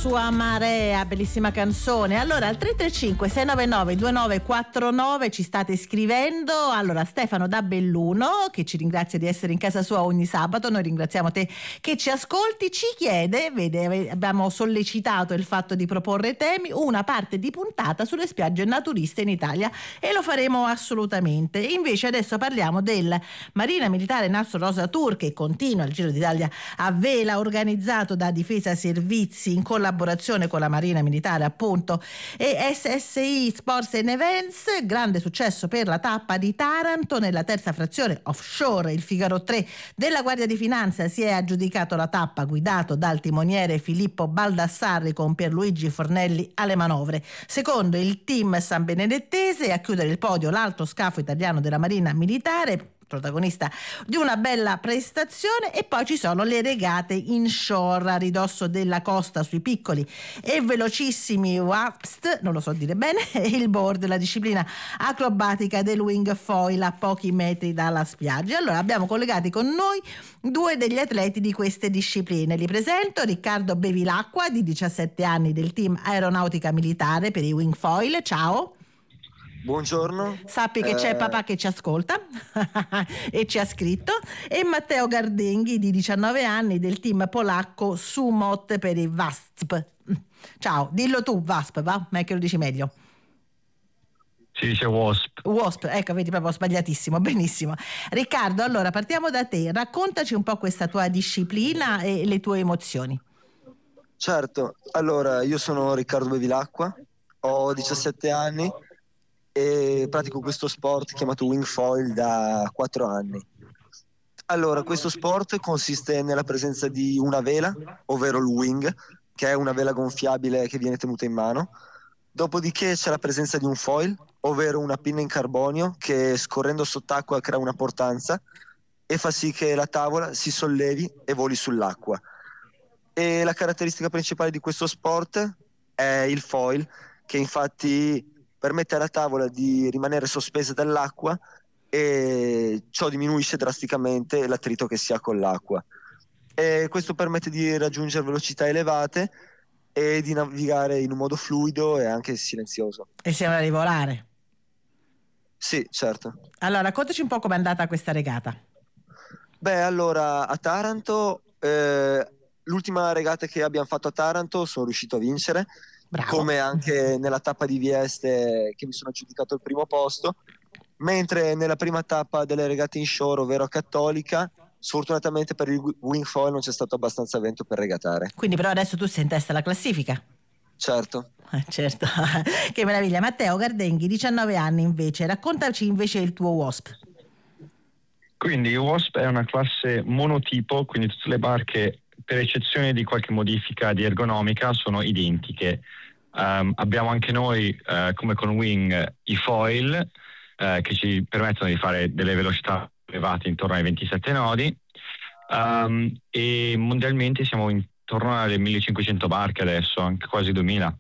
sua marea, bellissima canzone. Allora al 335 699 2949 ci state scrivendo. Allora Stefano da Belluno, che ci ringrazia di essere in casa sua ogni sabato, noi ringraziamo te che ci ascolti, ci chiede, vede, abbiamo sollecitato il fatto di proporre temi, una parte di puntata sulle spiagge naturiste in Italia, e lo faremo assolutamente. Invece adesso parliamo del Marina Militare Nastro Rosa Tour, che continua il Giro d'Italia a vela, organizzato da Difesa Servizi in collaborazione con la Marina Militare appunto e SSI Sports and Events. Grande successo per la tappa di Taranto. Nella terza frazione offshore il Figaro 3 della Guardia di Finanza si è aggiudicato la tappa, guidato dal timoniere Filippo Baldassarri con Pierluigi Fornelli alle manovre. Secondo il team San Benedettese, a chiudere il podio l'altro scafo italiano della Marina Militare, protagonista di una bella prestazione. E poi ci sono le regate inshore a ridosso della costa sui piccoli e velocissimi WASP, non lo so dire bene, e il board, la disciplina acrobatica del wing foil a pochi metri dalla spiaggia. Allora abbiamo collegati con noi due degli atleti di queste discipline. Li presento: Riccardo Bevilacqua, di 17 anni, del team Aeronautica Militare per i wing foil. Ciao. Buongiorno. Sappi che c'è papà che ci ascolta e ci ha scritto. E Matteo Gardenghi, di 19 anni, del team polacco Sumot per i VASP. Ciao, dillo tu VASP, va? Ma è che lo dici meglio. Si dice WASP. WASP, ecco, vedi, proprio sbagliatissimo. Benissimo. Riccardo, allora partiamo da te. Raccontaci un po' questa tua disciplina e le tue emozioni. Certo, allora io sono Riccardo Bevilacqua, ho 17 anni e pratico questo sport chiamato wing foil da 4 anni. Allora, questo sport consiste nella presenza di una vela, ovvero il wing, che è una vela gonfiabile che viene tenuta in mano. Dopodiché c'è la presenza di un foil, ovvero una pinna in carbonio che scorrendo sott'acqua crea una portanza e fa sì che la tavola si sollevi e voli sull'acqua. E la caratteristica principale di questo sport è il foil, che infatti permette alla tavola di rimanere sospesa dall'acqua e ciò diminuisce drasticamente l'attrito che si ha con l'acqua. E questo permette di raggiungere velocità elevate e di navigare in un modo fluido e anche silenzioso. E sembra di volare. Sì, certo. Allora, raccontaci un po' com'è andata questa regata. Beh, allora, a Taranto, l'ultima regata che abbiamo fatto a Taranto sono riuscito a vincere. Bravo. Come anche nella tappa di Vieste, che mi sono aggiudicato il primo posto, mentre nella prima tappa delle regate inshore, ovvero a Cattolica, sfortunatamente per il wing foil non c'è stato abbastanza vento per regatare. Quindi però adesso tu sei in testa alla classifica. Certo. Certo. Che meraviglia. Matteo Gardenghi, 19 anni invece, raccontaci invece il tuo WASP. Quindi il WASP è una classe monotipo, quindi tutte le barche, per eccezione di qualche modifica di ergonomica, sono identiche. Abbiamo anche noi, come con Wing, i foil che ci permettono di fare delle velocità elevate intorno ai 27 nodi, e mondialmente siamo intorno alle 1500 barche adesso, anche quasi 2000.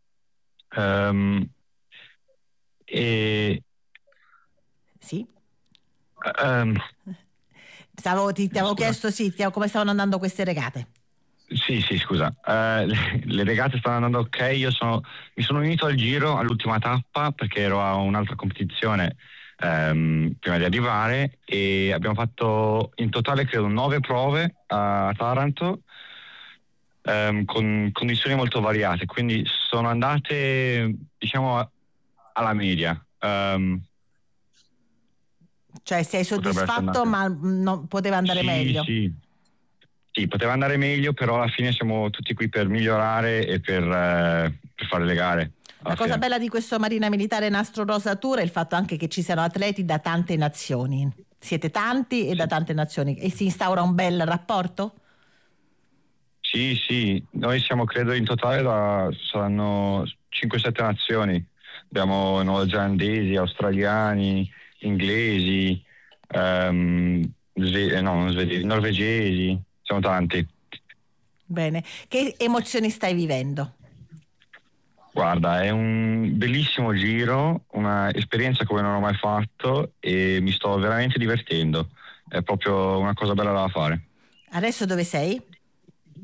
Sì. Ti avevo chiesto come stavano andando queste regate. Sì, scusa. Le regate stanno andando ok. Mi sono unito al giro all'ultima tappa perché ero a un'altra competizione prima di arrivare, e abbiamo fatto in totale credo 9 prove a Taranto, con condizioni molto variate, quindi sono andate diciamo alla media. Cioè sei soddisfatto, ma poteva andare meglio? Sì, poteva andare meglio, però alla fine siamo tutti qui per migliorare e per fare le gare. La cosa bella di questo Marina Militare Nastro Rosa Tour è il fatto anche che ci siano atleti da tante nazioni. Siete tanti e da tante nazioni, e si instaura un bel rapporto? Sì, noi siamo credo in totale saranno 5-7 nazioni. Abbiamo neozelandesi, australiani, inglesi, norvegesi, siamo tanti. Bene, che emozioni stai vivendo? Guarda, è un bellissimo giro, una esperienza come non ho mai fatto e mi sto veramente divertendo. È proprio una cosa bella da fare. Adesso dove sei?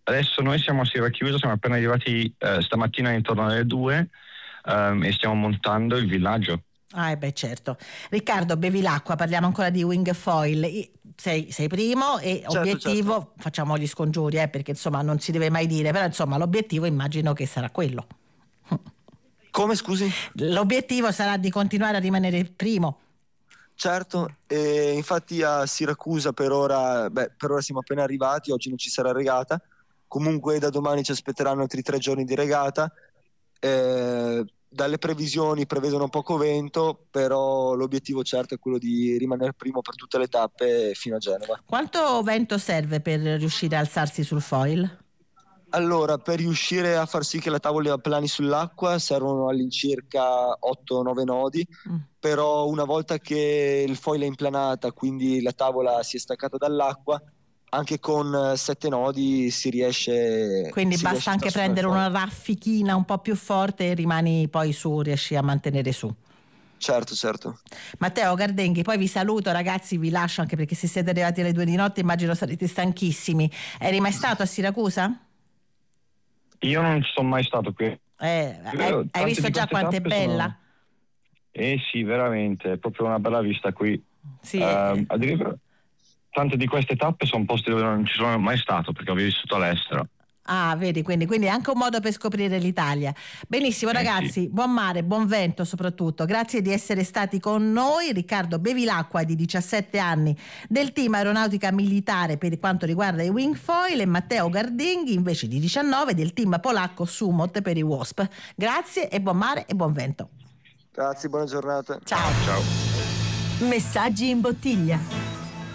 Adesso noi siamo a Siracusa, siamo appena arrivati stamattina intorno alle 2 e stiamo montando il villaggio. Certo. Riccardo Bevilacqua, parliamo ancora di wingfoil. Sei primo e Certo, obiettivo, certo. Facciamo gli scongiuri perché insomma non si deve mai dire, però insomma l'obiettivo immagino che sarà quello. Come, scusi? L'obiettivo sarà di continuare a rimanere primo. Certo, e infatti a Siracusa per ora siamo appena arrivati, oggi non ci sarà regata, comunque da domani ci aspetteranno altri 3 giorni di regata. Dalle previsioni prevedono poco vento, però l'obiettivo certo è quello di rimanere primo per tutte le tappe fino a Genova. Quanto vento serve per riuscire a alzarsi sul foil? Allora, per riuscire a far sì che la tavola plani sull'acqua servono all'incirca 8-9 nodi, però una volta che il foil è implanata, quindi la tavola si è staccata dall'acqua, anche con 7 nodi si riesce. Quindi si basta riesce a anche stare prendere sul una foil. raffichina un po' più forte e rimani poi su, riesci a mantenere su. Certo. Matteo Gardenghi, poi vi saluto ragazzi, vi lascio anche perché se siete arrivati alle 2 di notte immagino sarete stanchissimi. Eri mai stato a Siracusa? Io non sono mai stato qui. Hai visto già quanto è bella? Sì, veramente, è proprio una bella vista qui. Sì. Addirittura tante di queste tappe sono posti dove non ci sono mai stato perché ho vissuto all'estero. Vedi, quindi è anche un modo per scoprire l'Italia. Benissimo ragazzi, sì. Buon mare, buon vento soprattutto. Grazie di essere stati con noi. Riccardo Bevilacqua di 17 anni del team aeronautica militare per quanto riguarda i wingfoil e Matteo Gardenghi invece di 19 del team polacco Sumot per i WASP. Grazie e buon mare e buon vento. Grazie, buona giornata. Ciao. Messaggi in bottiglia.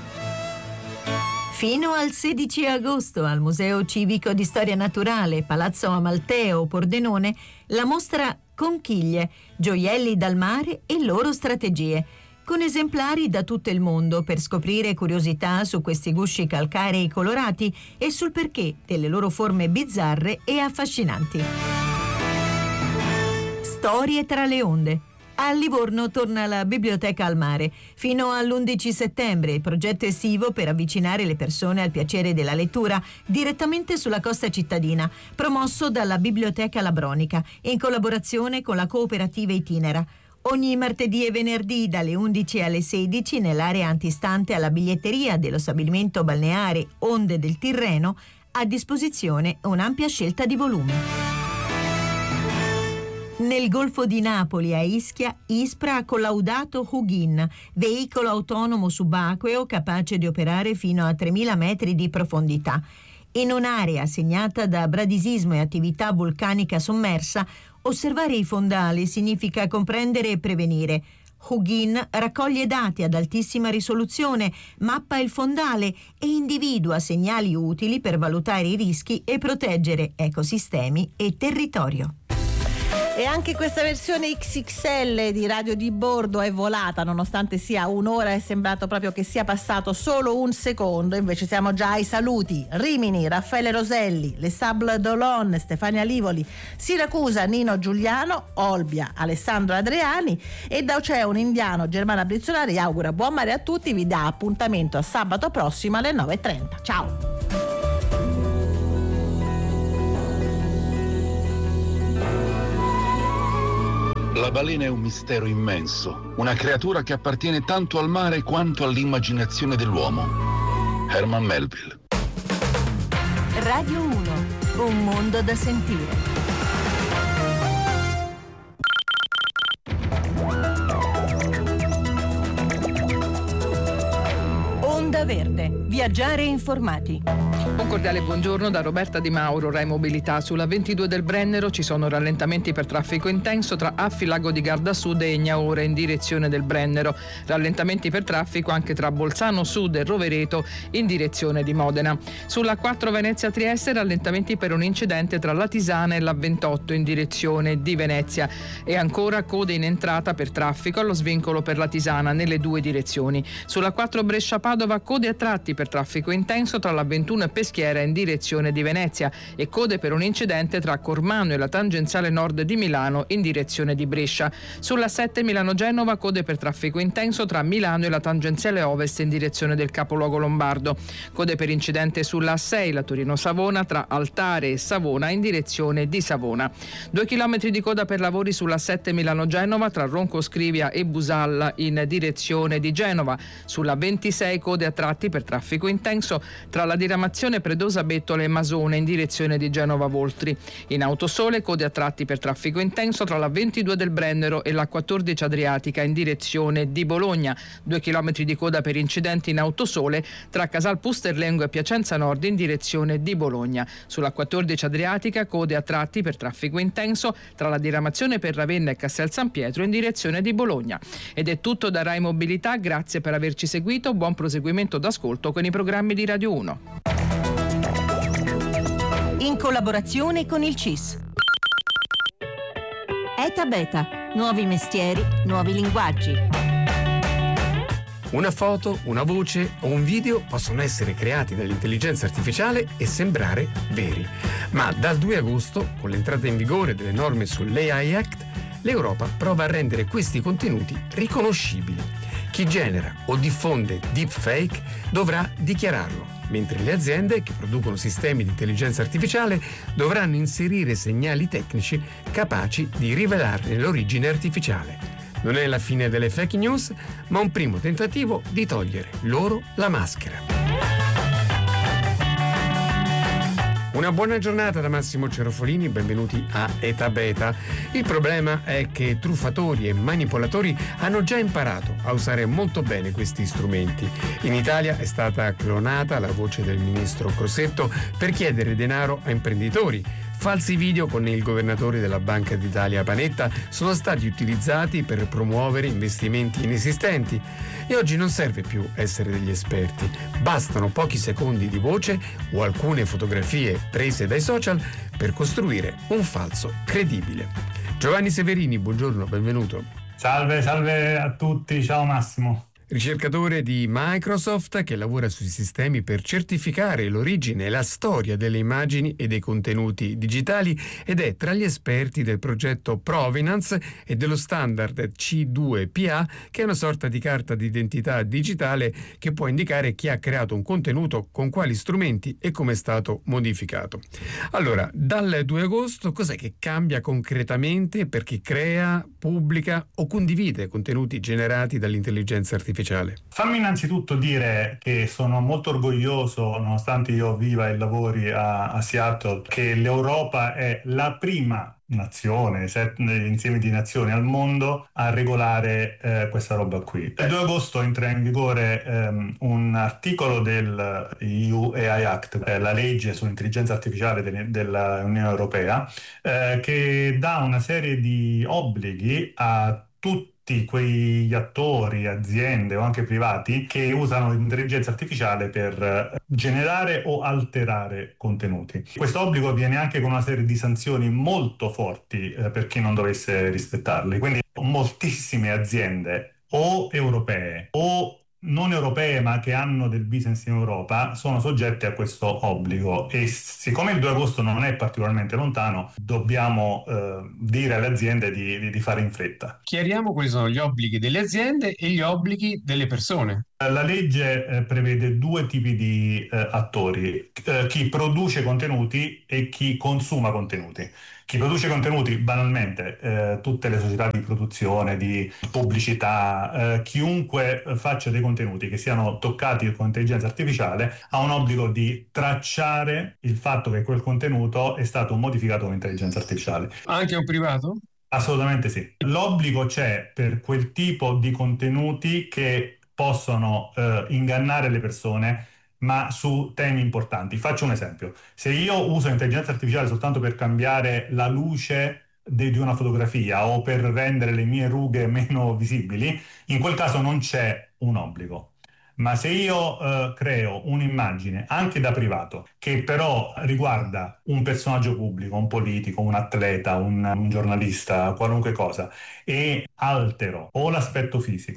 Fino al 16 agosto al Museo Civico di Storia Naturale, Palazzo Amalteo, Pordenone, la mostra Conchiglie, gioielli dal mare e loro strategie, con esemplari da tutto il mondo per scoprire curiosità su questi gusci calcarei colorati e sul perché delle loro forme bizzarre e affascinanti. Storie tra le onde. A Livorno torna la Biblioteca al Mare. Fino all'11 settembre il progetto estivo per avvicinare le persone al piacere della lettura direttamente sulla costa cittadina, promosso dalla Biblioteca Labronica in collaborazione con la cooperativa Itinera. Ogni martedì e venerdì dalle 11 alle 16 nell'area antistante alla biglietteria dello stabilimento balneare Onde del Tirreno, a disposizione un'ampia scelta di volumi. Nel Golfo di Napoli, a Ischia, ISPRA ha collaudato Hugin, veicolo autonomo subacqueo capace di operare fino a 3.000 metri di profondità. In un'area segnata da bradisismo e attività vulcanica sommersa, osservare i fondali significa comprendere e prevenire. Hugin raccoglie dati ad altissima risoluzione, mappa il fondale e individua segnali utili per valutare i rischi e proteggere ecosistemi e territorio. E anche questa versione XXL di Radio di Bordo è volata, nonostante sia un'ora, è sembrato proprio che sia passato solo un secondo. Invece siamo già ai saluti. Rimini, Raffaele Roselli, Les Sables d'Olonne, Stefania Livoli, Siracusa, Nino Giuliano, Olbia, Alessandro Adriani e da Oceano Indiano, Germana Brizzolari augura buon mare a tutti, vi dà appuntamento a sabato prossimo alle 9:30. Ciao! La balena è un mistero immenso, una creatura che appartiene tanto al mare quanto all'immaginazione dell'uomo. Herman Melville. Radio 1, un mondo da sentire. Onda Verde, viaggiare informati. Un cordiale buongiorno da Roberta Di Mauro, Rai Mobilità. Sulla 22 del Brennero ci sono rallentamenti per traffico intenso tra Affi Lago di Garda Sud e Egnaore in direzione del Brennero. Rallentamenti per traffico anche tra Bolzano Sud e Rovereto in direzione di Modena. Sulla 4 Venezia Trieste rallentamenti per un incidente tra la Tisana e la 28 in direzione di Venezia. E ancora code in entrata per traffico allo svincolo per la Tisana nelle due direzioni. Sulla 4 Brescia Padova code a tratti per traffico intenso tra la 21 e Peschiera in direzione di Venezia e code per un incidente tra Cormano e la tangenziale nord di Milano in direzione di Brescia. Sulla 7 Milano-Genova code per traffico intenso tra Milano e la tangenziale ovest in direzione del capoluogo lombardo. Code per incidente sulla 6 la Torino-Savona tra Altare e Savona in direzione di Savona. 2 chilometri di coda per lavori sulla 7 Milano-Genova tra Ronco Scrivia e Busalla in direzione di Genova. Sulla 26 code a tratti per traffico intenso tra la diramazione Predosa-Bettola e Masone in direzione di Genova Voltri. In Autosole code a tratti per traffico intenso tra la 22 del Brennero e la 14 Adriatica in direzione di Bologna. 2 chilometri di coda per incidenti in Autosole tra Casal Pusterlengo e Piacenza Nord in direzione di Bologna. Sulla 14 Adriatica code a tratti per traffico intenso tra la diramazione per Ravenna e Castel San Pietro in direzione di Bologna. Ed è tutto da Rai Mobilità, grazie per averci seguito, buon proseguimento d'ascolto con i programmi di Radio 1. In collaborazione con il CIS. ETA Beta, nuovi mestieri, nuovi linguaggi. Una foto, una voce o un video possono essere creati dall'intelligenza artificiale e sembrare veri. Ma dal 2 agosto, con l'entrata in vigore delle norme sull'AI Act, l'Europa prova a rendere questi contenuti riconoscibili. Chi genera o diffonde deepfake dovrà dichiararlo, mentre le aziende che producono sistemi di intelligenza artificiale dovranno inserire segnali tecnici capaci di rivelarne l'origine artificiale. Non è la fine delle fake news, ma un primo tentativo di togliere loro la maschera. Una buona giornata da Massimo Cerofolini, benvenuti a ETA Beta. Il problema è che truffatori e manipolatori hanno già imparato a usare molto bene questi strumenti. In Italia è stata clonata la voce del ministro Crosetto per chiedere denaro a imprenditori. Falsi video con il governatore della Banca d'Italia Panetta sono stati utilizzati per promuovere investimenti inesistenti. E oggi non serve più essere degli esperti, bastano pochi secondi di voce o alcune fotografie prese dai social per costruire un falso credibile. Giovanni Severini, buongiorno, benvenuto. Salve a tutti, ciao Massimo. Ricercatore di Microsoft che lavora sui sistemi per certificare l'origine e la storia delle immagini e dei contenuti digitali ed è tra gli esperti del progetto Provenance e dello standard C2PA, che è una sorta di carta d'identità digitale che può indicare chi ha creato un contenuto, con quali strumenti e come è stato modificato. Allora, dal 2 agosto cos'è che cambia concretamente per chi crea, pubblica o condivide contenuti generati dall'intelligenza artificiale? Fammi innanzitutto dire che sono molto orgoglioso, nonostante io viva e lavori a Seattle, che l'Europa è la prima nazione, insieme di nazioni al mondo a regolare questa roba qui. Il 2 agosto entra in vigore un articolo del EU AI Act, la legge sull'intelligenza artificiale dell'Unione Europea, che dà una serie di obblighi a tutti quegli attori, aziende o anche privati che usano l'intelligenza artificiale per generare o alterare contenuti. Questo obbligo viene anche con una serie di sanzioni molto forti per chi non dovesse rispettarli. Quindi moltissime aziende o europee o non europee ma che hanno del business in Europa sono soggette a questo obbligo e siccome il 2 agosto non è particolarmente lontano dobbiamo dire alle aziende di fare in fretta. Chiariamo quali sono gli obblighi delle aziende e gli obblighi delle persone. La legge prevede 2 tipi di attori, chi produce contenuti e chi consuma contenuti. Chi produce contenuti, banalmente, tutte le società di produzione, di pubblicità, chiunque faccia dei contenuti che siano toccati con intelligenza artificiale ha un obbligo di tracciare il fatto che quel contenuto è stato modificato con intelligenza artificiale. Anche un privato? Assolutamente sì. L'obbligo c'è per quel tipo di contenuti che possono ingannare le persone, ma su temi importanti. Faccio un esempio. Se io uso intelligenza artificiale soltanto per cambiare la luce di una fotografia o per rendere le mie rughe meno visibili, in quel caso non c'è un obbligo. Ma se io creo un'immagine, anche da privato, che però riguarda un personaggio pubblico, un politico, un atleta, un giornalista, qualunque cosa, e altero o l'aspetto fisico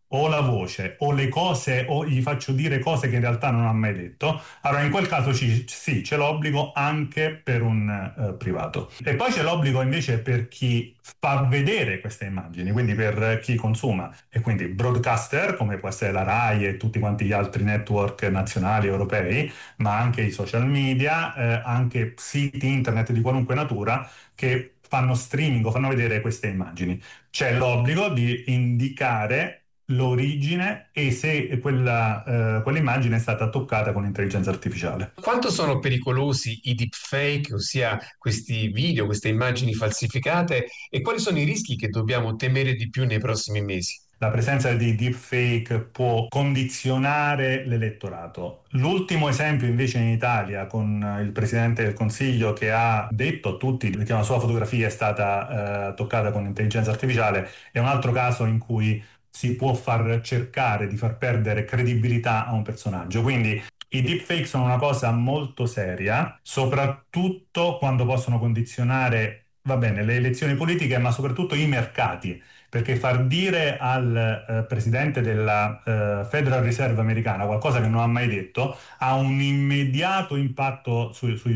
o la voce o le cose, o gli faccio dire cose che in realtà non ha mai detto, allora in quel caso sì, c'è l'obbligo anche per un privato. E poi c'è l'obbligo invece per chi fa vedere queste immagini, quindi per chi consuma, e quindi broadcaster come può essere la RAI e tutti quanti gli altri network nazionali, europei, ma anche i social media, anche siti internet di qualunque natura che fanno streaming o fanno vedere queste immagini. C'è l'obbligo di indicare l'origine e se quell'immagine è stata toccata con intelligenza artificiale. Quanto sono pericolosi i deepfake, ossia questi video, queste immagini falsificate, e quali sono i rischi che dobbiamo temere di più nei prossimi mesi? La presenza di deepfake può condizionare l'elettorato. L'ultimo esempio invece in Italia con il Presidente del Consiglio che ha detto a tutti che una sua fotografia è stata toccata con intelligenza artificiale è un altro caso in cui si può far cercare di far perdere credibilità a un personaggio. Quindi i deepfake sono una cosa molto seria, soprattutto quando possono condizionare, va bene, le elezioni politiche, ma soprattutto i mercati. Perché far dire al presidente della Federal Reserve americana qualcosa che non ha mai detto ha un immediato impatto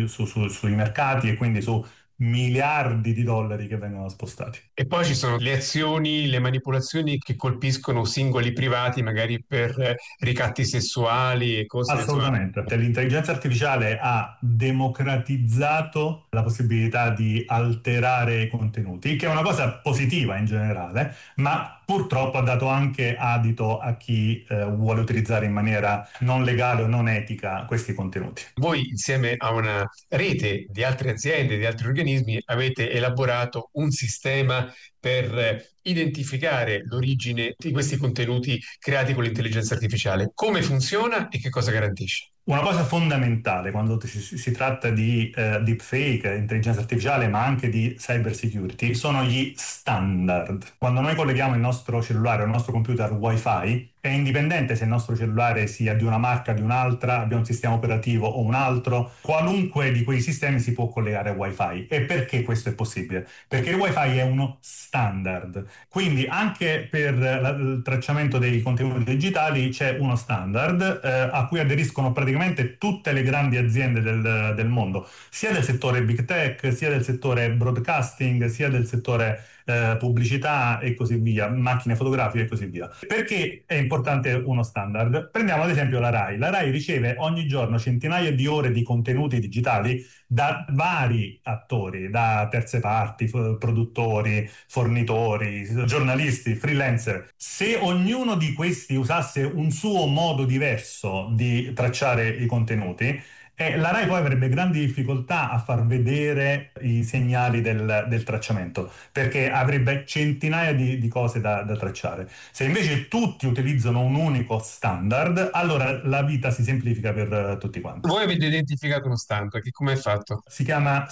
sui mercati e quindi su miliardi di dollari che vengono spostati. E poi ci sono le azioni, le manipolazioni che colpiscono singoli privati, magari per ricatti sessuali e cose. Assolutamente. L'intelligenza artificiale ha democratizzato la possibilità di alterare i contenuti, che è una cosa positiva in generale, ma purtroppo ha dato anche adito a chi vuole utilizzare in maniera non legale o non etica questi contenuti. Voi, insieme a una rete di altre aziende, di altri organismi, avete elaborato un sistema per identificare l'origine di questi contenuti creati con l'intelligenza artificiale. Come funziona e che cosa garantisce? Una cosa fondamentale quando si tratta di deepfake, intelligenza artificiale, ma anche di cyber security, sono gli standard. Quando noi colleghiamo il nostro cellulare o il nostro computer Wi-Fi, è indipendente se il nostro cellulare sia di una marca o di un'altra, abbia un sistema operativo o un altro, qualunque di quei sistemi si può collegare a Wi-Fi. E perché questo è possibile? Perché il Wi-Fi è uno standard. Quindi anche per il tracciamento dei contenuti digitali c'è uno standard a cui aderiscono praticamente tutte le grandi aziende del mondo, sia del settore big tech, sia del settore broadcasting, sia del settore pubblicità e così via, macchine fotografiche e così via. Perché è importante uno standard? Prendiamo ad esempio la RAI. La RAI riceve ogni giorno centinaia di ore di contenuti digitali da vari attori, da terze parti, produttori, fornitori, giornalisti, freelancer. Se ognuno di questi usasse un suo modo diverso di tracciare i contenuti, la RAI poi avrebbe grandi difficoltà a far vedere i segnali del tracciamento, perché avrebbe centinaia di cose da tracciare. Se invece tutti utilizzano un unico standard, allora la vita si semplifica per tutti quanti. Voi avete identificato uno standard, che come è fatto? Si chiama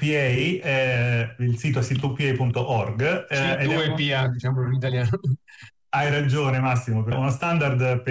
C2PA, il sito è c2pa.org. C2PA, diciamo in italiano. Hai ragione Massimo, uno standard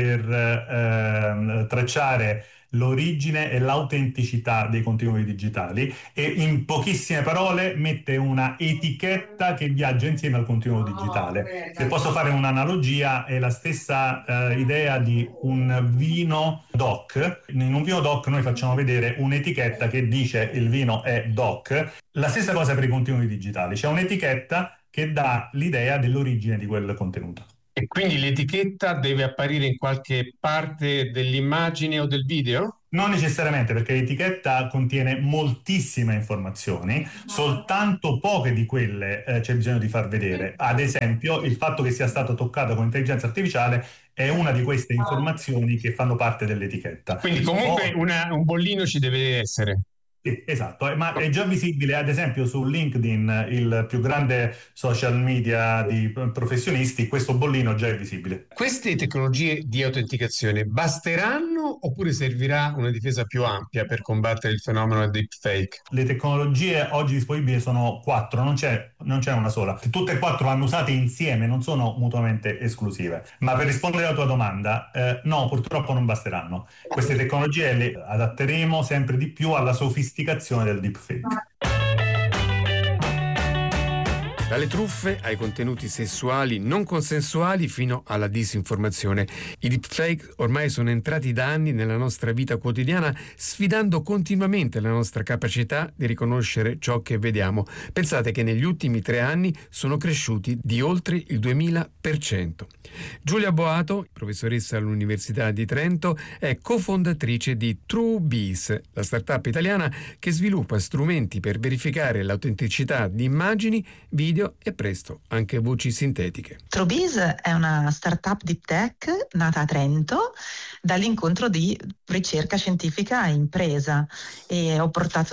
per tracciare l'origine e l'autenticità dei contenuti digitali e in pochissime parole mette una etichetta che viaggia insieme al contenuto digitale. Se posso fare un'analogia, è la stessa idea di un vino DOC. In un vino DOC noi facciamo vedere un'etichetta che dice il vino è DOC. La stessa cosa per i contenuti digitali, c'è un'etichetta che dà l'idea dell'origine di quel contenuto. E quindi l'etichetta deve apparire in qualche parte dell'immagine o del video? Non necessariamente, perché l'etichetta contiene moltissime informazioni, soltanto poche di quelle c'è bisogno di far vedere. Ad esempio, il fatto che sia stato toccato con intelligenza artificiale è una di queste informazioni che fanno parte dell'etichetta. Quindi comunque un bollino ci deve essere. Sì, esatto, ma è già visibile ad esempio su LinkedIn, il più grande social media di professionisti, questo bollino già è visibile. Queste tecnologie di autenticazione basteranno oppure servirà una difesa più ampia per combattere il fenomeno del deepfake? Le tecnologie oggi disponibili sono 4, non c'è una sola. Tutte e 4 vanno usate insieme, non sono mutuamente esclusive. Ma per rispondere alla tua domanda, no, purtroppo non basteranno. Queste tecnologie le adatteremo sempre di più alla sofisticazione del deepfake. Dalle truffe ai contenuti sessuali non consensuali fino alla disinformazione. I deepfake ormai sono entrati da anni nella nostra vita quotidiana, sfidando continuamente la nostra capacità di riconoscere ciò che vediamo. Pensate che negli ultimi 3 anni sono cresciuti di oltre il 2000%. Giulia Boato, professoressa all'Università di Trento, è cofondatrice di TrueBees, la startup italiana che sviluppa strumenti per verificare l'autenticità di immagini, video e presto anche voci sintetiche. TrueBees è una startup deep tech nata a Trento dall'incontro di ricerca scientifica e impresa, e ho portato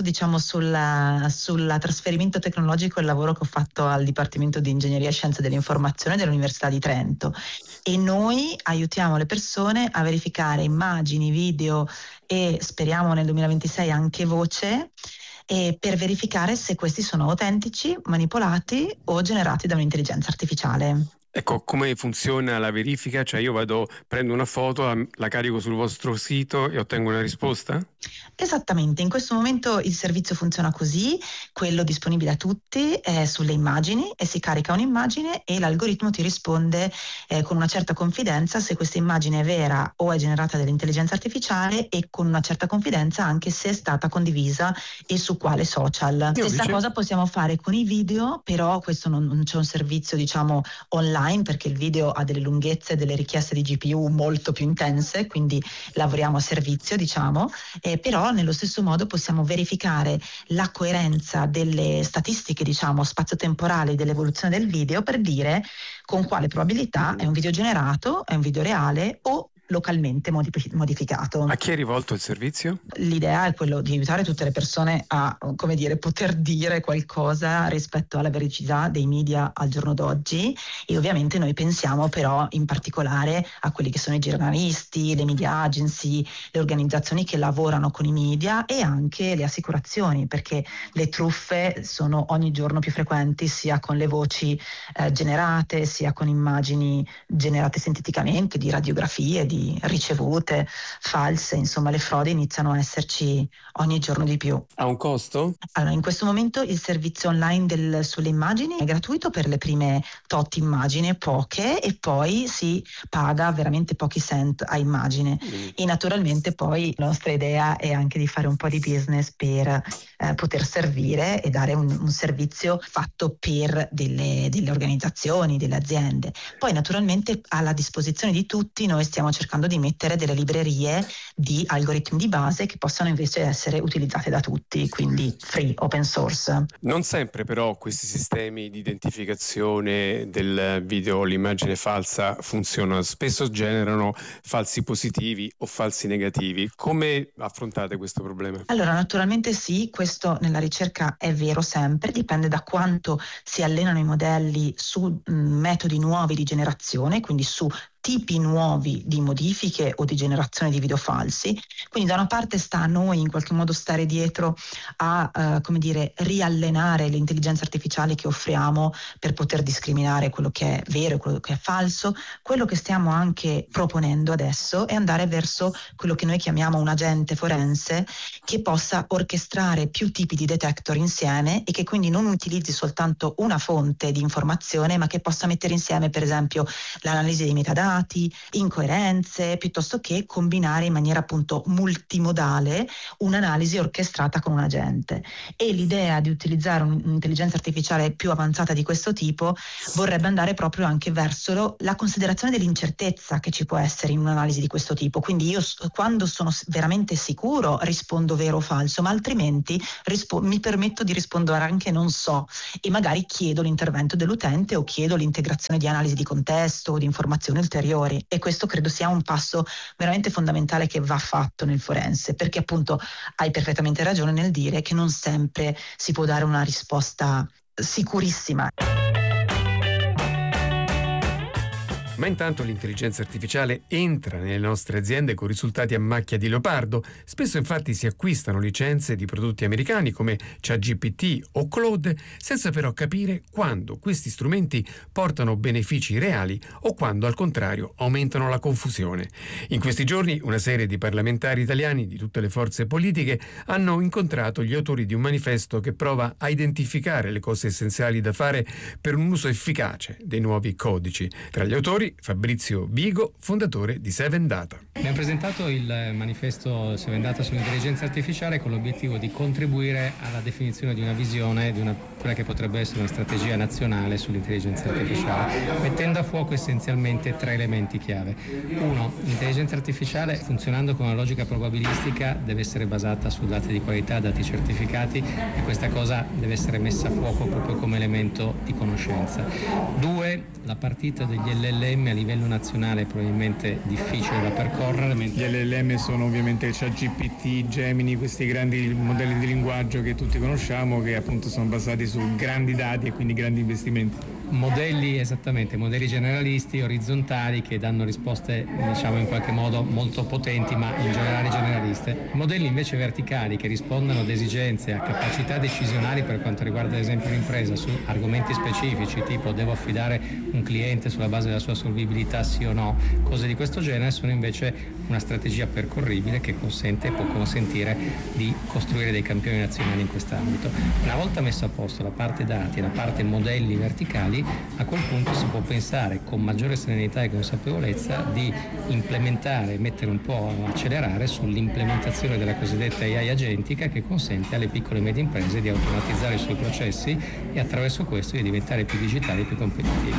sul trasferimento tecnologico il lavoro che ho fatto al Dipartimento di Ingegneria e Scienze dell'Informazione dell'Università di Trento, e noi aiutiamo le persone a verificare immagini, video e speriamo nel 2026 anche voce, e per verificare se questi sono autentici, manipolati o generati da un'intelligenza artificiale. Ecco, come funziona la verifica? Cioè io prendo una foto, la carico sul vostro sito e ottengo una risposta? Esattamente, in questo momento il servizio funziona così, quello disponibile a tutti è sulle immagini, e si carica un'immagine e l'algoritmo ti risponde con una certa confidenza se questa immagine è vera o è generata dall'intelligenza artificiale, e con una certa confidenza anche se è stata condivisa e su quale social. Stessa cosa possiamo fare con i video, però questo non c'è un servizio online, perché il video ha delle lunghezze e delle richieste di GPU molto più intense, quindi lavoriamo a servizio, però nello stesso modo possiamo verificare la coerenza delle statistiche, spazio-temporali dell'evoluzione del video, per dire con quale probabilità è un video generato, è un video reale o localmente modificato. A chi è rivolto il servizio? L'idea è quello di aiutare tutte le persone a, poter dire qualcosa rispetto alla veridicità dei media al giorno d'oggi, e ovviamente noi pensiamo però in particolare a quelli che sono i giornalisti, le media agency, le organizzazioni che lavorano con i media, e anche le assicurazioni, perché le truffe sono ogni giorno più frequenti, sia con le voci generate, sia con immagini generate sinteticamente, di radiografie, di ricevute false. Insomma, le frodi iniziano a esserci ogni giorno di più. Ha un costo? Allora, in questo momento il servizio online sulle immagini è gratuito per le prime tot immagini, poche, e poi si paga veramente pochi cent a immagine. E naturalmente poi la nostra idea è anche di fare un po' di business per poter servire e dare un servizio fatto per delle organizzazioni, delle aziende. Poi naturalmente alla disposizione di tutti noi stiamo cercando di mettere delle librerie di algoritmi di base che possano invece essere utilizzate da tutti, quindi free, open source. Non sempre però questi sistemi di identificazione del video o l'immagine falsa funzionano, spesso generano falsi positivi o falsi negativi. Come affrontate questo problema? Allora, naturalmente sì, questo nella ricerca è vero sempre, dipende da quanto si allenano i modelli su metodi nuovi di generazione, quindi su tipi nuovi di modifiche o di generazione di video falsi. Quindi da una parte sta a noi in qualche modo stare dietro a riallenare le intelligenze artificiali che offriamo per poter discriminare quello che è vero e quello che è falso. Quello che stiamo anche proponendo adesso è andare verso quello che noi chiamiamo un agente forense, che possa orchestrare più tipi di detector insieme e che quindi non utilizzi soltanto una fonte di informazione, ma che possa mettere insieme per esempio l'analisi dei metadati, incoerenze, piuttosto che combinare in maniera appunto multimodale un'analisi orchestrata con un agente. E l'idea di utilizzare un'intelligenza artificiale più avanzata di questo tipo vorrebbe andare proprio anche verso la considerazione dell'incertezza che ci può essere in un'analisi di questo tipo. Quindi io quando sono veramente sicuro rispondo vero o falso, ma altrimenti mi permetto di rispondere anche non so, e magari chiedo l'intervento dell'utente o chiedo l'integrazione di analisi di contesto o di informazioni ulteriori. E questo credo sia un passo veramente fondamentale che va fatto nel forense, perché appunto hai perfettamente ragione nel dire che non sempre si può dare una risposta sicurissima. Ma intanto l'intelligenza artificiale entra nelle nostre aziende con risultati a macchia di leopardo. Spesso infatti si acquistano licenze di prodotti americani come ChatGPT o Claude, senza però capire quando questi strumenti portano benefici reali o quando al contrario aumentano la confusione. In questi giorni una serie di parlamentari italiani di tutte le forze politiche hanno incontrato gli autori di un manifesto che prova a identificare le cose essenziali da fare per un uso efficace dei nuovi codici. Tra gli autori Fabrizio Vigo, fondatore di Seven Data. Abbiamo presentato il manifesto Seven Data sull'intelligenza artificiale con l'obiettivo di contribuire alla definizione di una visione di quella che potrebbe essere una strategia nazionale sull'intelligenza artificiale, mettendo a fuoco essenzialmente 3 elementi chiave. 1. L'intelligenza artificiale, funzionando con una logica probabilistica, deve essere basata su dati di qualità, dati certificati, e questa cosa deve essere messa a fuoco proprio come elemento di conoscenza. 2. La partita degli LLM a livello nazionale è probabilmente difficile da percorrere. Gli LLM sono ovviamente ChatGPT, Gemini, questi grandi modelli di linguaggio che tutti conosciamo, che appunto sono basati su grandi dati e quindi grandi investimenti. Modelli generalisti, orizzontali, che danno risposte in qualche modo molto potenti ma in generale generaliste. Modelli invece verticali che rispondono ad esigenze, a capacità decisionali per quanto riguarda ad esempio un'impresa su argomenti specifici, tipo devo affidare un cliente sulla base della sua solvibilità sì o no, cose di questo genere, sono invece una strategia percorribile che può consentire di costruire dei campioni nazionali in quest'ambito. Una volta messo a posto la parte dati e la parte modelli verticali, a quel punto si può pensare con maggiore serenità e consapevolezza di implementare, mettere un po' a accelerare sull'implementazione della cosiddetta AI agentica, che consente alle piccole e medie imprese di automatizzare i suoi processi e attraverso questo di diventare più digitali e più competitivi.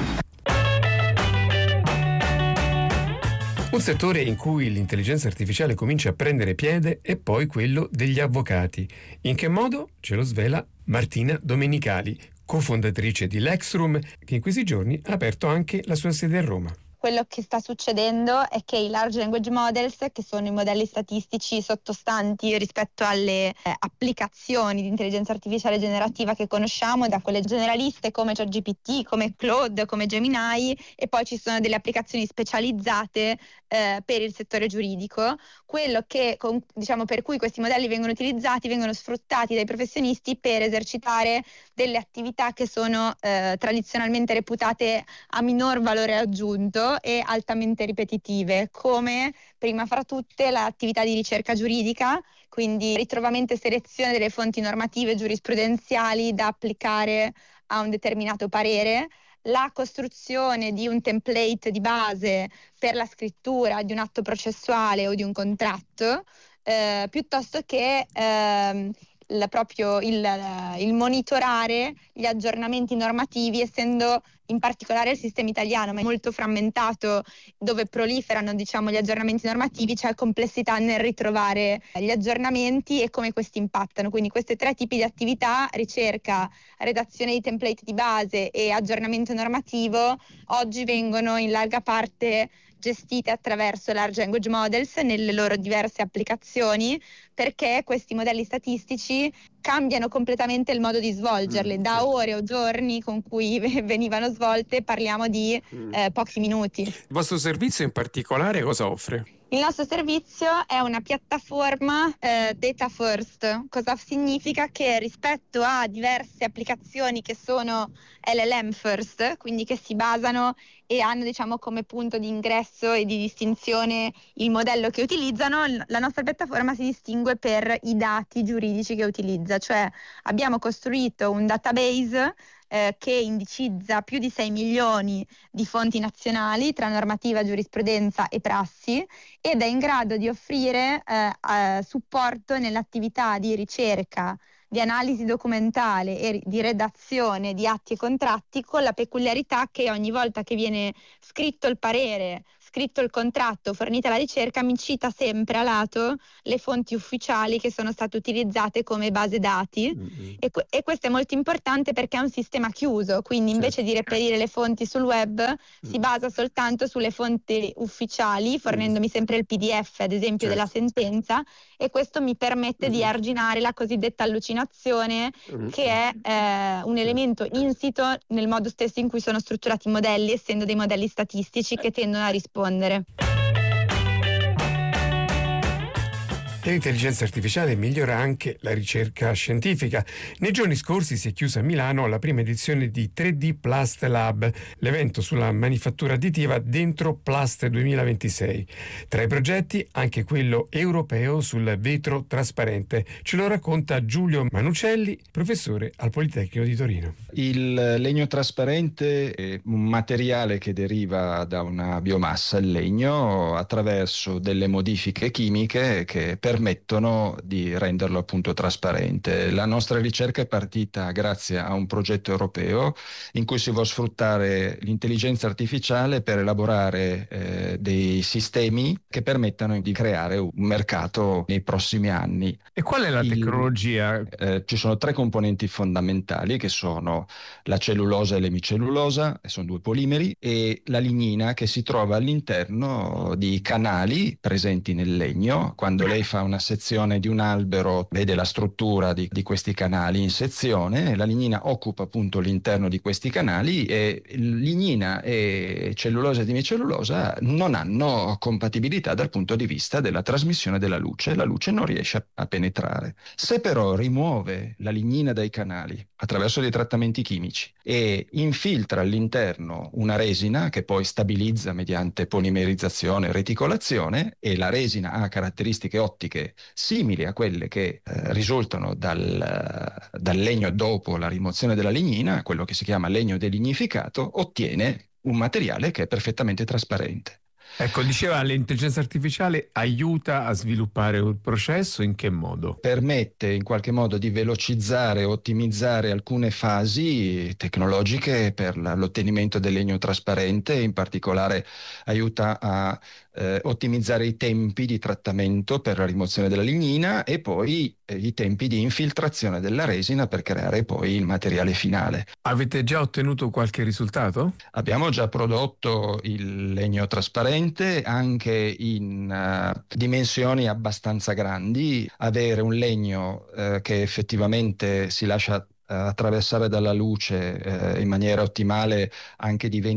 Un settore in cui l'intelligenza artificiale comincia a prendere piede è poi quello degli avvocati. In che modo? Ce lo svela Martina Domenicali, cofondatrice di Lexroom, che in questi giorni ha aperto anche la sua sede a Roma. Quello che sta succedendo è che i large language models, che sono i modelli statistici sottostanti rispetto alle applicazioni di intelligenza artificiale generativa che conosciamo, da quelle generaliste come ChatGPT, come Claude, come Gemini, e poi ci sono delle applicazioni specializzate per il settore giuridico. Quello che per cui questi modelli vengono utilizzati, vengono sfruttati dai professionisti per esercitare delle attività che sono tradizionalmente reputate a minor valore aggiunto e altamente ripetitive, come prima fra tutte l'attività di ricerca giuridica, quindi ritrovamento e selezione delle fonti normative giurisprudenziali da applicare a un determinato parere, la costruzione di un template di base per la scrittura di un atto processuale o di un contratto, piuttosto che il monitorare gli aggiornamenti normativi, essendo in particolare il sistema italiano ma è molto frammentato, dove proliferano gli aggiornamenti normativi, c'è complessità nel ritrovare gli aggiornamenti e come questi impattano. Quindi questi 3 tipi di attività, ricerca, redazione di template di base e aggiornamento normativo, oggi vengono in larga parte gestite attraverso large language models nelle loro diverse applicazioni, perché questi modelli statistici cambiano completamente il modo di svolgerle. Da ore o giorni con cui venivano svolte parliamo di pochi minuti. Il vostro servizio in particolare cosa offre? Il nostro servizio è una piattaforma data first. Cosa significa? Che rispetto a diverse applicazioni che sono LLM first, quindi che si basano e hanno come punto di ingresso e di distinzione il modello che utilizzano, la nostra piattaforma si distingue per i dati giuridici che utilizza, cioè abbiamo costruito un database che indicizza più di 6 milioni di fonti nazionali tra normativa, giurisprudenza e prassi, ed è in grado di offrire supporto nell'attività di ricerca, di analisi documentale e di redazione di atti e contratti, con la peculiarità che ogni volta che viene scritto il parere, scritto il contratto, fornita la ricerca, mi cita sempre a lato le fonti ufficiali che sono state utilizzate come base dati. E questo è molto importante perché è un sistema chiuso, quindi invece di reperire le fonti sul web si basa soltanto sulle fonti ufficiali, fornendomi sempre il PDF ad esempio della sentenza, e questo mi permette di arginare la cosiddetta allucinazione illuminazione che è un elemento insito nel modo stesso in cui sono strutturati i modelli, essendo dei modelli statistici che tendono a rispondere. L'intelligenza artificiale migliora anche la ricerca scientifica. Nei giorni scorsi si è chiusa a Milano la prima edizione di 3D Plast Lab, l'evento sulla manifattura additiva dentro Plast 2026. Tra i progetti anche quello europeo sul vetro trasparente. Ce lo racconta Giulio Manucelli, professore al Politecnico di Torino. Il legno trasparente è un materiale che deriva da una biomassa, il legno, attraverso delle modifiche chimiche che permettono di renderlo appunto trasparente. La nostra ricerca è partita grazie a un progetto europeo in cui si vuole sfruttare l'intelligenza artificiale per elaborare dei sistemi che permettano di creare un mercato nei prossimi anni. E qual è la tecnologia? Ci sono 3 componenti fondamentali che sono la cellulosa e l'emicellulosa, sono 2 polimeri, e la lignina che si trova all'interno di canali presenti nel legno. Quando lei fa una sezione di un albero, vede la struttura di questi canali in sezione, e la lignina occupa appunto l'interno di questi canali, e lignina e cellulosa ed emicellulosa non hanno compatibilità dal punto di vista della trasmissione della luce. La luce non riesce a penetrare. Se però rimuove la lignina dai canali attraverso dei trattamenti chimici e infiltra all'interno una resina che poi stabilizza mediante polimerizzazione e reticolazione, e la resina ha caratteristiche ottiche simili a quelle che risultano dal legno dopo la rimozione della lignina, quello che si chiama legno delignificato, ottiene un materiale che è perfettamente trasparente. Ecco, diceva, l'intelligenza artificiale aiuta a sviluppare un processo, in che modo? Permette in qualche modo di velocizzare, ottimizzare alcune fasi tecnologiche per l'ottenimento del legno trasparente, in particolare aiuta a ottimizzare i tempi di trattamento per la rimozione della lignina e poi i tempi di infiltrazione della resina per creare poi il materiale finale. Avete già ottenuto qualche risultato? Abbiamo già prodotto il legno trasparente anche in dimensioni abbastanza grandi. Avere un legno che effettivamente si lascia attraversare dalla luce in maniera ottimale anche di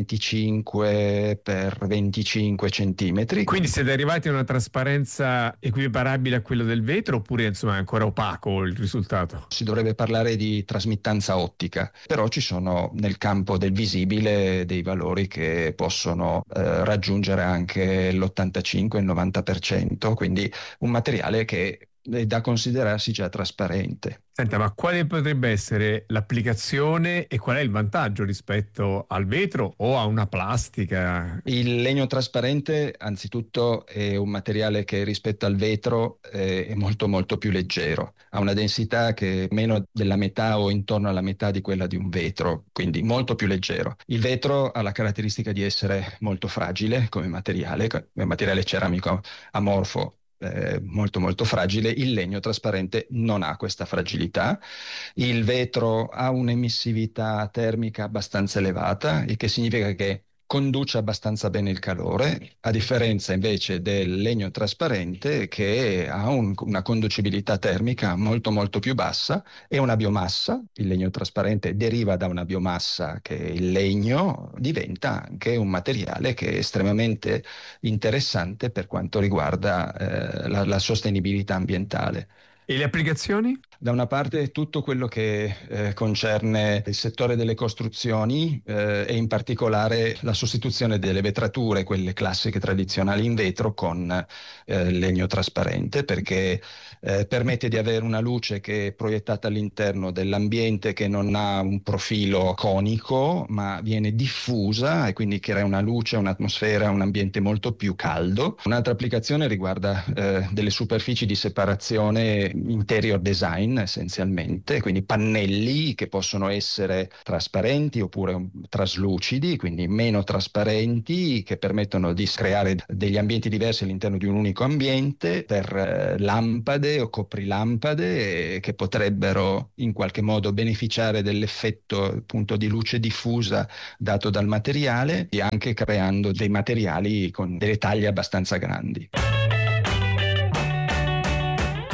25 per 25 centimetri. Quindi siete arrivati a una trasparenza equiparabile a quella del vetro, oppure insomma è ancora opaco il risultato? Si dovrebbe parlare di trasmittanza ottica, però ci sono nel campo del visibile dei valori che possono raggiungere anche l'85 e il 90%, quindi un materiale che è da considerarsi già trasparente. Senta, ma quale potrebbe essere l'applicazione e qual è il vantaggio rispetto al vetro o a una plastica? Il legno trasparente anzitutto è un materiale che rispetto al vetro è molto molto più leggero, ha una densità che è meno della metà o intorno alla metà di quella di un vetro, quindi molto più leggero. Il vetro ha la caratteristica di essere molto fragile come materiale ceramico amorfo, molto molto fragile. Il legno trasparente non ha questa fragilità. Il vetro ha un'emissività termica abbastanza elevata, il che significa che conduce abbastanza bene il calore, a differenza invece del legno trasparente che ha una conducibilità termica molto molto più bassa e una biomassa. Il legno trasparente deriva da una biomassa che il legno diventa anche un materiale che è estremamente interessante per quanto riguarda la sostenibilità ambientale. E le applicazioni? Da una parte tutto quello che concerne il settore delle costruzioni e in particolare la sostituzione delle vetrature, quelle classiche tradizionali in vetro, con legno trasparente, perché permette di avere una luce che è proiettata all'interno dell'ambiente, che non ha un profilo conico ma viene diffusa e quindi crea una luce, un'atmosfera, un ambiente molto più caldo. Un'altra applicazione riguarda delle superfici di separazione, interior design essenzialmente, quindi pannelli che possono essere trasparenti oppure traslucidi, quindi meno trasparenti, che permettono di creare degli ambienti diversi all'interno di un unico ambiente, per lampade o coprilampade che potrebbero in qualche modo beneficiare dell'effetto appunto di luce diffusa dato dal materiale, e anche creando dei materiali con delle taglie abbastanza grandi.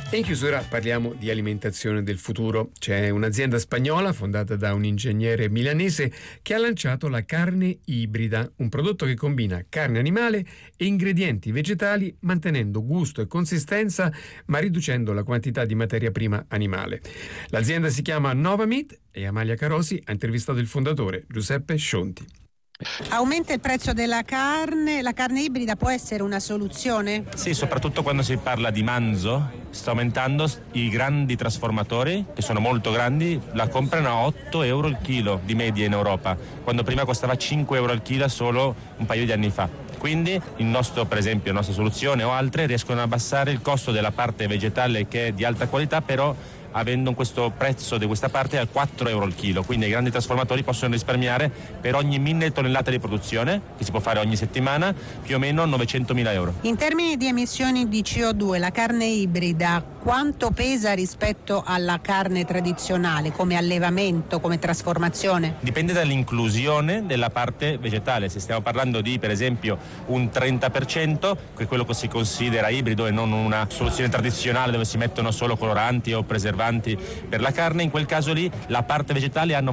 E in chiusura parliamo di alimentazione del futuro. C'è un'azienda spagnola fondata da un ingegnere milanese che ha lanciato la carne ibrida, un prodotto che combina carne animale e ingredienti vegetali mantenendo gusto e consistenza ma riducendo la quantità di materia prima animale. L'azienda si chiama Novamit e Amalia Carosi ha intervistato il fondatore Giuseppe Scionti. Aumenta il prezzo della carne, la carne ibrida può essere una soluzione? Sì, soprattutto quando si parla di manzo, sta aumentando. I grandi trasformatori, che sono molto grandi, la comprano a 8 euro il chilo di media in Europa, quando prima costava 5 euro al chilo solo un paio di anni fa. Quindi per esempio, la nostra soluzione o altre riescono a abbassare il costo della parte vegetale che è di alta qualità, però avendo questo prezzo di questa parte a 4 euro al chilo, quindi i grandi trasformatori possono risparmiare per ogni 1000 tonnellate di produzione, che si può fare ogni settimana, più o meno 900.000 euro. In termini di emissioni di CO2, la carne ibrida quanto pesa rispetto alla carne tradizionale, come allevamento, come trasformazione? Dipende dall'inclusione della parte vegetale. Se stiamo parlando di, per esempio, un 30%, che è quello che si considera ibrido e non una soluzione tradizionale dove si mettono solo coloranti o preservanti per la carne, in quel caso lì la parte vegetale ha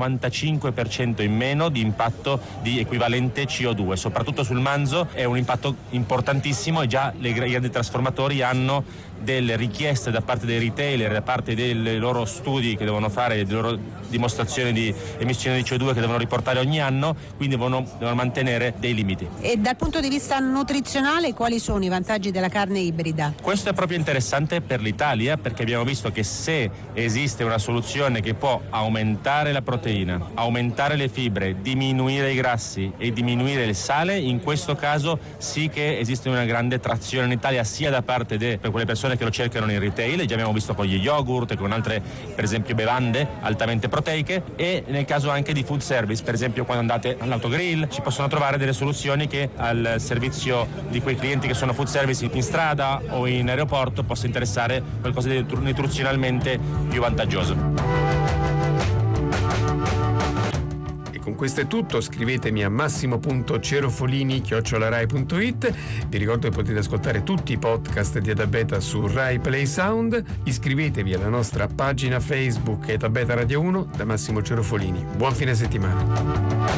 95% in meno di impatto di equivalente CO2, soprattutto sul manzo è un impatto importantissimo e già i grandi trasformatori hanno delle richieste da parte dei retailer, da parte dei loro studi che devono fare, delle loro dimostrazioni di emissione di CO2 che devono riportare ogni anno, quindi devono mantenere dei limiti. E dal punto di vista nutrizionale quali sono i vantaggi della carne ibrida? Questo è proprio interessante per l'Italia, perché abbiamo visto che se esiste una soluzione che può aumentare la proteina, aumentare le fibre, diminuire i grassi e diminuire il sale, in questo caso sì che esiste una grande trazione in Italia sia da parte per quelle persone che lo cercano in retail, già abbiamo visto con gli yogurt e con altre per esempio bevande altamente proteiche, e nel caso anche di food service, per esempio quando andate all'autogrill ci possono trovare delle soluzioni che al servizio di quei clienti che sono food service in strada o in aeroporto possa interessare qualcosa di nutrizionalmente più vantaggioso. Con questo è tutto, scrivetemi a massimo.cerofolini@rai.it. Vi ricordo che potete ascoltare tutti i podcast di Etabeta su Rai Play Sound. Iscrivetevi alla nostra pagina Facebook Etabeta Radio 1 da Massimo Cerofolini. Buon fine settimana.